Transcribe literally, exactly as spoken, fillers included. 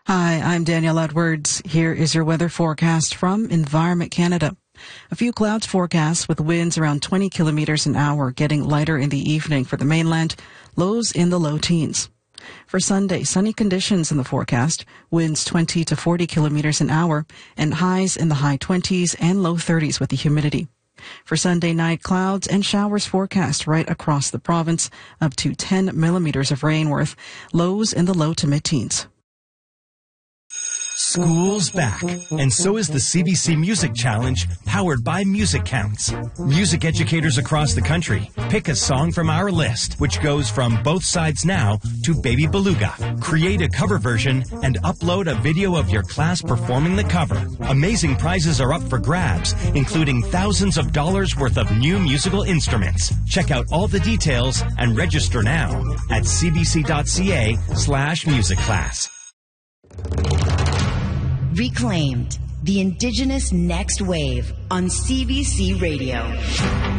Hi, I'm Danielle Edwards. Here is your weather forecast from Environment Canada. A few clouds forecast with winds around twenty kilometers an hour, getting lighter in the evening for the mainland, lows in the low teens. For Sunday, sunny conditions in the forecast, winds twenty to forty kilometers an hour, and highs in the high twenties and low thirties with the humidity. For Sunday night, clouds and showers forecast right across the province, up to ten millimeters of rain worth, lows in the low to mid-teens. School's back, and so is the C B C Music Challenge, powered by Music Counts. Music educators across the country pick a song from our list, which goes from Both Sides Now to Baby Beluga. Create a cover version and upload a video of your class performing the cover. Amazing prizes are up for grabs, including thousands of dollars worth of new musical instruments. Check out all the details and register now at cbc.ca slash music class. Reclaimed, the Indigenous Next Wave on C B C Radio.